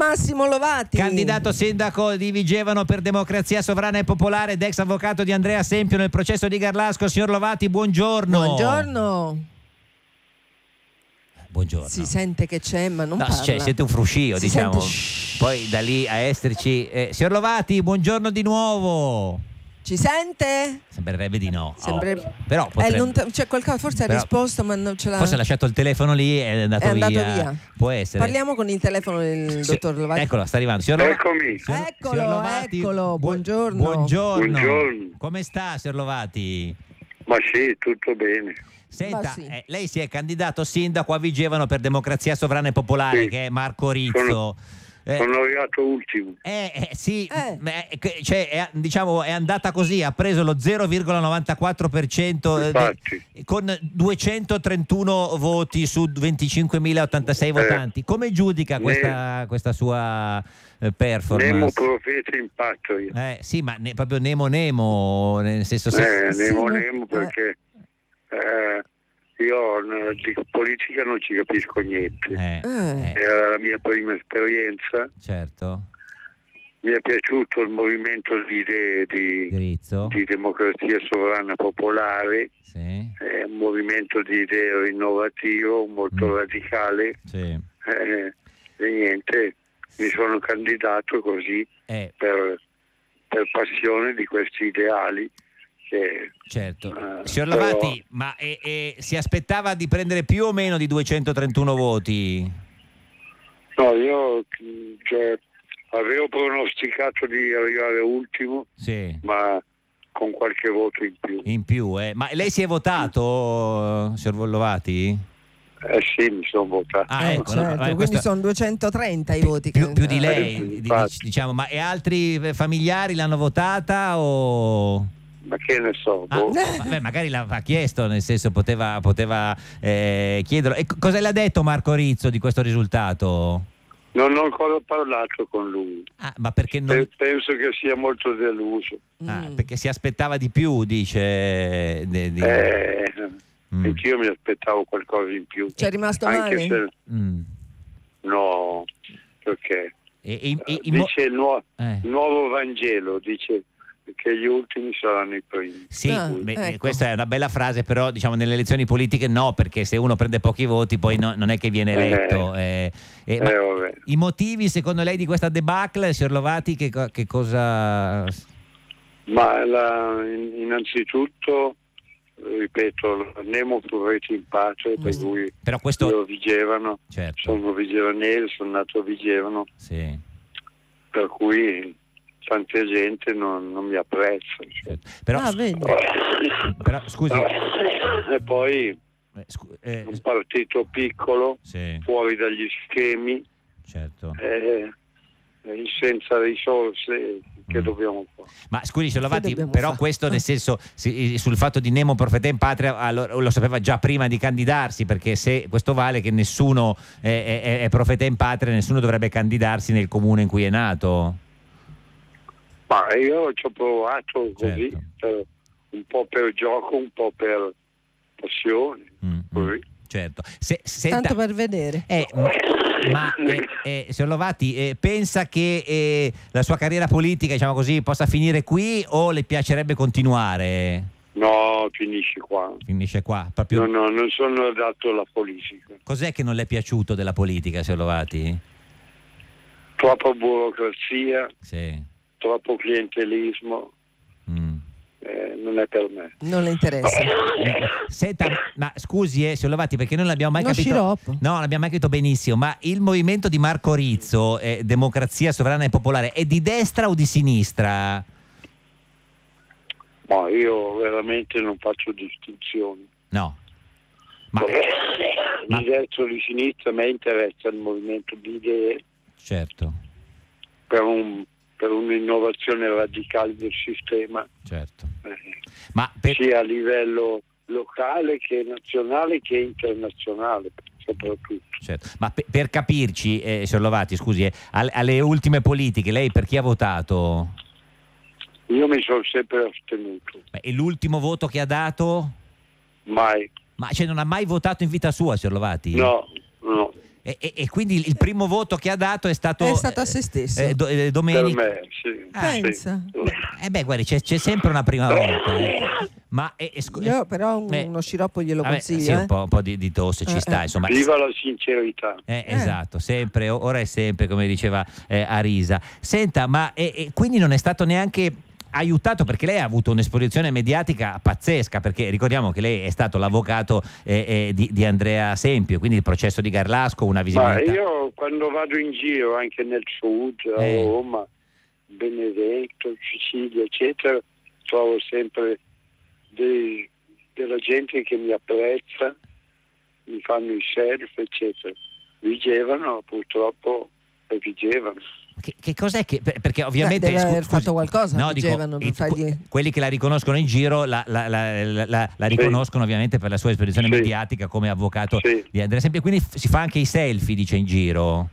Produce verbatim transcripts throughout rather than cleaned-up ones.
Massimo Lovati, candidato sindaco di Vigevano per Democrazia Sovrana e Popolare ed ex avvocato di Andrea Sempio nel processo di Garlasco. Signor Lovati, buongiorno. Buongiorno. Buongiorno. Si sente che c'è, ma non no, parla. Cioè, siete un fruscio, si diciamo. Sente... Poi da lì a esserci. Eh, signor Lovati, buongiorno di nuovo. Ci sente? Sembrerebbe di no. Sembrerebbe... Oh. Però potrebbe... eh, non t- c'è qualcosa, forse Però... ha risposto, ma non ce l'ha. Forse ha lasciato il telefono lì e è andato, è andato via. via. Può essere. Parliamo con il telefono del Si... dottor Lovati. Eccolo, sta arrivando. Signor Eccomi. Signor... Eccolo, signor Lovati, eccolo. Buongiorno. Buongiorno. Buongiorno. Come sta, signor Lovati? Ma sì, tutto bene. Senta, sì. eh, lei si è candidato sindaco a Vigevano per Democrazia Sovrana e Popolare, Sì. che è Marco Rizzo. Sono, eh, sono arrivato ultimo. Eh, eh, sì, Eh. eh, cioè, è, diciamo, è andata così, ha preso lo zero virgola novantaquattro per cento eh, Infatti. de- con duecentotrentuno voti su venticinquemilaottantasei votanti. Come giudica questa, questa sua eh, performance? Nemo profeta in patto io. Eh, sì, ma ne, proprio Nemo Nemo, nel senso se... Eh, sì, Nemo no? Nemo perché eh, io no, di politica non ci capisco niente. Eh, Eh. eh, Era la mia prima esperienza. certo, Mi è piaciuto il movimento di idee di di, Rizzo, di democrazia sovrana popolare. sì, È un movimento di idee rinnovativo, molto Mm. radicale. sì. Eh, e niente, mi sono candidato così Eh, per, per passione di questi ideali che, certo. eh, Signor però- Lovati, ma eh, eh, si aspettava di prendere più o meno di duecentotrentuno voti? no, io cioè, avevo pronosticato di arrivare ultimo, Sì, ma con qualche voto in più. in più. Eh. Ma lei si è votato, signor Lovati? Eh sì, mi sono votato. Ah, Eh, ecco, no, certo, eh, quindi questo- sono duecentotrenta i voti. più, che- più di eh. lei, Eh, di- infatti. diciamo, ma e altri familiari l'hanno votata o... Ma che ne so, Ah, boh. vabbè, magari l'ha chiesto, nel senso poteva, poteva eh, chiederlo. E c- cosa le ha detto Marco Rizzo di questo risultato? Non ho ancora parlato con lui. Ah, ma perché non... Pe- Penso che sia molto deluso. Ah, Mm. perché si aspettava di più, dice. di- di- Eh, Mm. Anch'io mi aspettavo qualcosa in più. C'è rimasto Anche male? se Mm. no, perché E, e- e- i mo- dice il, nuo- eh. il nuovo Vangelo, dice che gli ultimi saranno i primi. Sì, Ah, beh, ecco. questa è una bella frase, però diciamo nelle elezioni politiche no, perché se uno prende pochi voti poi no- non è che viene eletto. eh, eh, Eh, ma vabbè. i motivi secondo lei di questa debacle, signor Lovati, che, co- che cosa... Ma la- in- innanzitutto, ripeto, Nemo profeta in pace, per Mm. cui Però questo... io Vigevano, Certo, sono vigevanese, sono nato a Vigevano, sì. per cui tanta gente non, non mi apprezza. cioè. Certo. Però, Ah, vedi. però, scusi... E poi eh, scu- eh, un partito piccolo, sì, fuori dagli schemi, certo. eh, eh, senza risorse, che Mm. dobbiamo fare? Ma scusi, signor Lovati, dobbiamo però fare? questo nel senso, si- sul fatto di Nemo profeta in patria, allora, lo sapeva già prima di candidarsi, perché se questo vale che nessuno è, è- è profeta in patria, nessuno dovrebbe candidarsi nel comune in cui è nato. Ma io ci ho provato così, Certo. per- un po' per gioco, un po' per passione. Mm, mm, Così. certo. Se, senta- Tanto per vedere. eh, m- ma eh, eh, signor Lovati, eh, pensa che eh, la sua carriera politica, diciamo così, possa finire qui o le piacerebbe continuare? No, finisci qua. Finisce qua. Proprio... No, no, non sono adatto alla politica. Cos'è che non le è piaciuto della politica, signor Lovati? Troppa burocrazia, Sì. troppo clientelismo, Mm. eh, non è per me. Non le interessa. Senta, ma scusi, eh, signor Lovati, perché non l'abbiamo mai Uno capito. sciroppo. No, non l'abbiamo mai capito benissimo. Ma il movimento di Marco Rizzo, eh, Democrazia Sovrana e Popolare, è di destra o di sinistra? Ma io veramente non faccio distinzioni. No. Ma, ma- Di destra o di sinistra, a me interessa il movimento di idee certo, per, un, per un'innovazione radicale del sistema, certo. eh, Ma per- sia a livello locale che nazionale che internazionale soprattutto. certo. Ma pe- per capirci, eh, signor Lovati, scusi, eh, al- alle ultime politiche, lei per chi ha votato? Io mi sono sempre astenuto, Beh, e l'ultimo voto che ha dato? mai, Ma cioè, non ha mai votato in vita sua, signor Lovati? no, no. E, e, e quindi il primo voto che ha dato è stato, È stato a se stesso. eh, do- eh, Per domenica. me, sì. Ah, Pensa. Sì. Eh beh, guardi, c'è, c'è sempre una prima volta. eh. Ma eh, eh, scu- Io però un- eh, uno sciroppo glielo vabbè, consiglio. sì, eh. un po', un po' di, di tosse ci Eh, sta, eh. insomma. Viva la sincerità. Eh, esatto, sempre, o- ora è sempre, come diceva eh, Arisa. Senta, ma eh, eh, quindi non è stato neanche aiutato, perché lei ha avuto un'esposizione mediatica pazzesca, perché ricordiamo che lei è stato l'avvocato eh, eh, di, di Andrea Sempio, quindi il processo di Garlasco, una Ma visibilità. io quando vado in giro anche nel sud, a Eh. Roma, Benevento, Sicilia, eccetera, trovo sempre dei- della gente che mi apprezza, mi fanno i selfie, eccetera. Vigevano, purtroppo, e vigevano. Che, che cos'è che per- perché ovviamente Beh, deve scu- aver scusi, fatto qualcosa, no, dico, dicevano, per i- fargli- que- quelli che la riconoscono in giro la, la- la- la- la- la Sì. riconoscono ovviamente per la sua esposizione Sì. mediatica come avvocato Sì. di Andrea Sempio, quindi f- si fa anche i selfie, dice, in giro.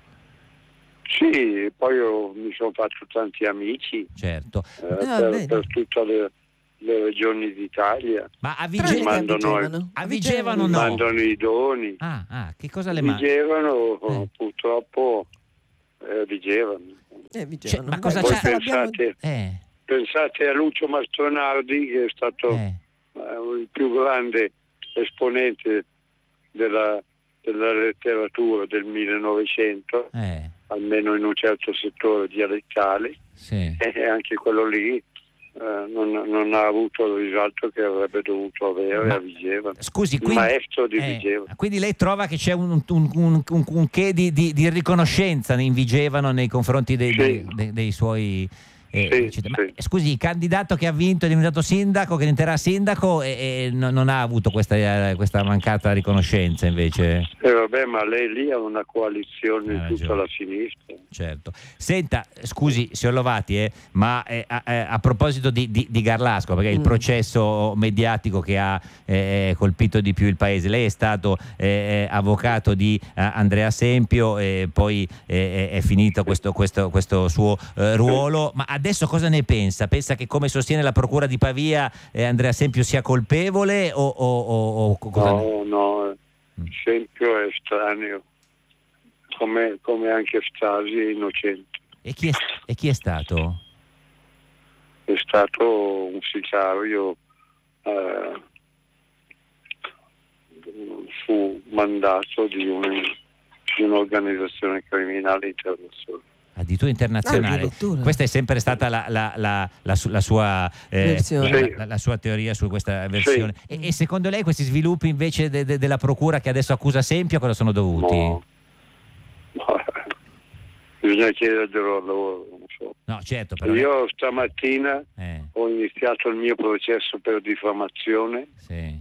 Sì, poi io mi sono fatto tanti amici Certo, eh, Ah, per, bene. per tutte le, le regioni d'Italia. ma a, Tranne Vige- che mando a Vigevano. a Vigevano Mi no. mandano i doni. Ah, ah, che cosa le manda? Vigevano, Eh. purtroppo, eh, vigevano. Eh, Vigevano. Cioè, ma cosa Beh, Voi c'è? questa l'abbiamo- pensate, Eh, pensate a Lucio Mastronardi, che è stato eh, eh, il più grande esponente della, della letteratura del millenovecento, eh, almeno in un certo settore dialettale, sì. e anche quello lì eh, non, non ha avuto il risalto che avrebbe dovuto avere Ma- a Vigevano. Scusi, Il quindi, maestro di eh, Vigevano. quindi lei trova che c'è un, un, un, un, un che di, di, di riconoscenza in Vigevano nei confronti dei, Sì. dei, dei- dei suoi eh, Sì, eccetera. sì. Ma, scusi, il candidato che ha vinto è diventato sindaco, che diventerà sindaco e, e non, non ha avuto questa, eh, questa mancata riconoscenza invece? E vabbè, ma lei lì ha una coalizione Ha di tutta ragione. la sinistra. Certo. Senta, scusi, signor Lovati, eh, ma eh, a, eh, a proposito di, di- di Garlasco, perché il Mm. processo mediatico che ha eh, colpito di più il paese, lei è stato eh, avvocato di eh, Andrea Sempio e poi eh, è finito questo, questo, questo suo eh, ruolo, ma adesso cosa ne pensa? Pensa che, come sostiene la procura di Pavia, eh, Andrea Sempio sia colpevole o, o- o- o cosa ne- No, no, eh, Mm. Sempio è estraneo, come, come anche Stasi è innocente. E chi è, e chi è stato? È stato un sicario eh, su mandato di, un- di un'organizzazione criminale internazionale. Addirittura internazionale. Addirittura. Questa è sempre stata la, la- la- la su- la sua, eh, Versione. la, Sì. la- la sua teoria su questa versione. E, e secondo lei questi sviluppi invece de- de- della procura che adesso accusa Sempio a cosa sono dovuti? No. No, bisogna chiederglielo a loro, non so. No, certo, però. Io stamattina Eh, ho iniziato il mio processo per diffamazione sì,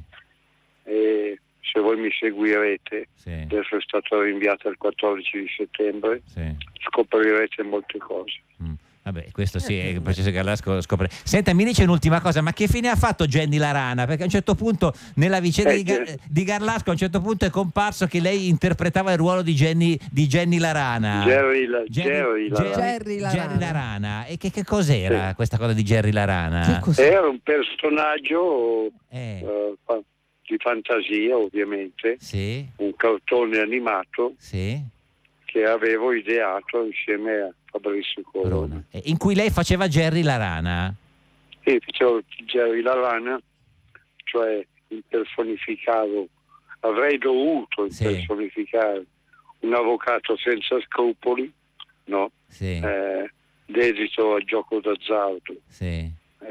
e se voi mi seguirete, sì, adesso è stato rinviato il quattordici di settembre, sì. scoprirete molte cose. Mm. Vabbè, questo sì, è il processo che Garlasco scopre. Senta, mi dice un'ultima cosa, ma che fine ha fatto Jenny Larana? Perché a un certo punto, nella vicenda Eh, di, Gar- eh. di Garlasco, a un certo punto è comparso che lei interpretava il ruolo di Jenny, di Jenny Larana. Jerry, la, Jerry, Jerry Larana. Jerry Larana. Jerry Larana. E che, che cos'era Sì. questa cosa di Jerry Larana? Che cos'è? Era un personaggio Eh, eh, fa- di fantasia, ovviamente, sì, un cartone animato sì, che avevo ideato insieme a Fabrizio Corona. Corona. Eh, in cui lei faceva Jerry Larana. E facevo Jerry Larana, cioè impersonificavo, avrei dovuto Sì. impersonificare un avvocato senza scrupoli, no? Sì, Eh, dedito al gioco d'azzardo sì, eh,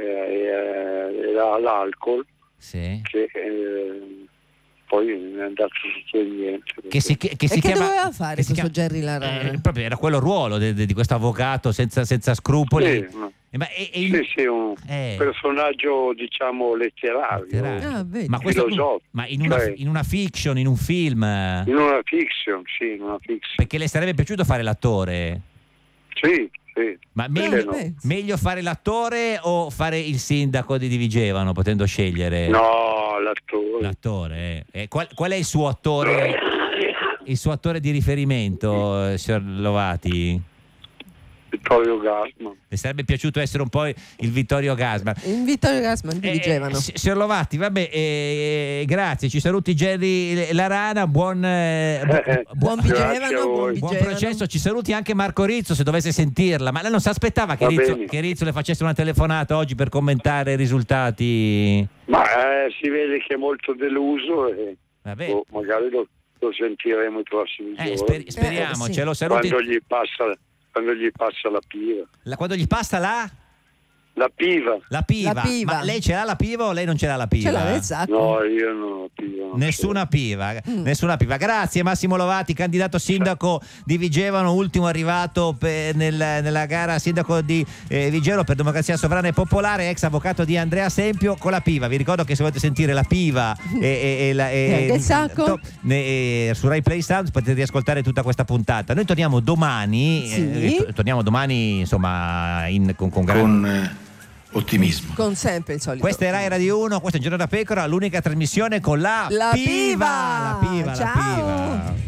e eh, all'alcol, sì. che eh, poi è andato tutto e niente. Che si, che, che E si che chiama, doveva fare che si questo chiama- Jerry Larana? eh, proprio era quello ruolo de- de- di questo avvocato senza, senza scrupoli. Sì, no. Eh, ma, e- e- Sì, sì, un eh, personaggio diciamo letterario, letterario. Ah, vedi. Ma, questo, filosofico, ma in, una, cioè- in una fiction, in un film, eh, in una fiction, sì, in una fiction. perché le sarebbe piaciuto fare l'attore? Sì, sì. Ma Eh, meglio, no. beh, meglio fare l'attore o fare il sindaco di, di Vigevano, potendo scegliere? No, l'attore. L'attore, eh. Eh, qual, qual è il suo attore, il suo attore di riferimento, eh, signor Lovati? Vittorio Gassman. Mi sarebbe piaciuto essere un po' il Vittorio Gassman. In Vittorio Gassman di Eh, Vigevano. s- signor Lovatti, vabbè, eh, grazie, ci saluti Jerry Larana, buon, eh, bu- Eh, Buon bu- Grazie a Vigevano, voi. buon buon Vigevano. processo, ci saluti anche Marco Rizzo se dovesse sentirla, ma lei non si aspettava che Va Rizzo, bene. che Rizzo le facesse una telefonata oggi per commentare i risultati? Ma eh, si vede che è molto deluso e Vabbè, boh, magari lo, lo sentiremo i prossimi eh, giorni. sper- speriamo, Eh, sì. ce lo saluti. Quando gli passa, quando gli passa la piva. La- quando gli passa la, La piva? la, piva. La piva. Ma lei ce l'ha la piva o lei non ce l'ha la piva? Ce l'ha nel sacco. No, io non ho piva. non Nessuna piva, Mm. nessuna piva. Grazie Massimo Lovati, candidato sindaco di Vigevano, ultimo arrivato per- nel- nella gara sindaco di eh, Vigevano per Democrazia Sovrana e Popolare, ex avvocato di Andrea Sempio con la piva. Vi ricordo che se volete sentire la piva e, e- e la- e- E anche il sacco. to- ne- eh, su Rai Play Sound potete riascoltare tutta questa puntata. Noi torniamo domani, Sì. eh, to- torniamo domani insomma in- con, con grande... con eh, ottimismo. Con sempre il solito. Questa è Rai Radio uno, questo è Un Giorno da Pecora, l'unica trasmissione con la, La piva! La piva, Ciao! la piva.